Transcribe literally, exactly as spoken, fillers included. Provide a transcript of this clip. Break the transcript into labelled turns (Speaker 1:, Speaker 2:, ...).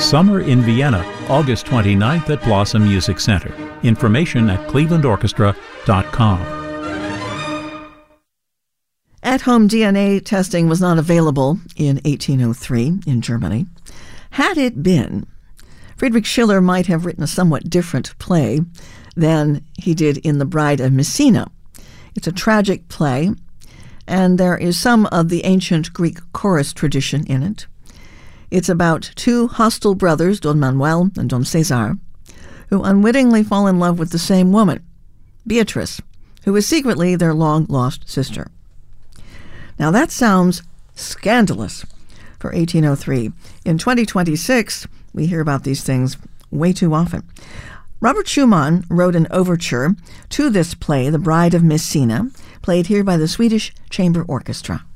Speaker 1: Summer in Vienna, August twenty-ninth at Blossom Music Center. Information at cleveland orchestra dot com.
Speaker 2: At-home D N A testing was not available in eighteen oh three in Germany. Had it been, Friedrich Schiller might have written a somewhat different play than he did in The Bride of Messina. It's a tragic play, and there is some of the ancient Greek chorus tradition in it. It's about two hostile brothers, Don Manuel and Don Cesar, who unwittingly fall in love with the same woman, Beatrice, who is secretly their long-lost sister. Now that sounds scandalous for eighteen oh three. In twenty twenty-six, we hear about these things way too often. Robert Schumann wrote an overture to this play, The Bride of Messina, played here by the Swedish Chamber Orchestra.